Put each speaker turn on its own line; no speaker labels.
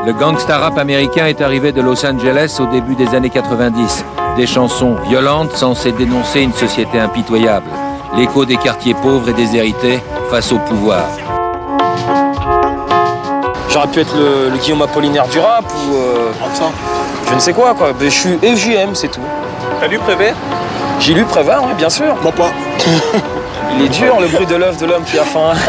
Le gangsta rap américain est arrivé de Los Angeles au début des années 90. Des chansons violentes censées dénoncer une société impitoyable. L'écho des quartiers pauvres et déshérités face au pouvoir.
J'aurais pu être le Guillaume Apollinaire du rap ou je ne sais quoi. Mais je suis FJM, c'est tout.
T'as lu Prévert?
J'ai lu Prévert, oui, bien sûr.
Moi pas.
Il est dur, le bruit de l'œuf de l'homme qui a faim.